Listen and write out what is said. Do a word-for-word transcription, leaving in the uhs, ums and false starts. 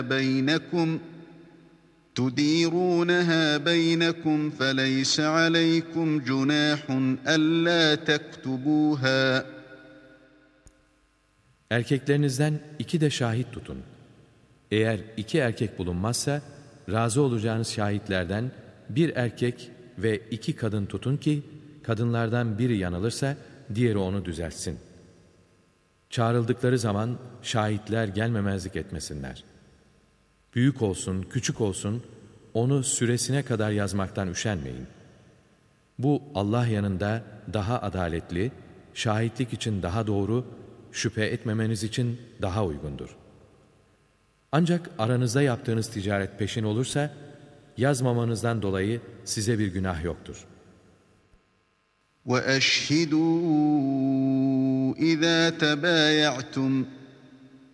بينكم تديرونها بينكم فليس عليكم جناح ألا تكتبوها. Erkeklerinizden iki de şahit tutun. Eğer iki erkek bulunmazsa, razı olacağınız şahitlerden bir erkek ve iki kadın tutun ki, kadınlardan biri yanılırsa, diğeri onu düzeltsin. Çağrıldıkları zaman, şahitler gelmemezlik etmesinler. Büyük olsun, küçük olsun, onu süresine kadar yazmaktan üşenmeyin. Bu Allah yanında daha adaletli, şahitlik için daha doğru, şüphe etmemeniz için daha uygundur. Ancak aranızda yaptığınız ticaret peşin olursa, yazmamanızdan dolayı size bir günah yoktur. وَأَشْهِدُوا إِذَا تَبَايَعْتُمْ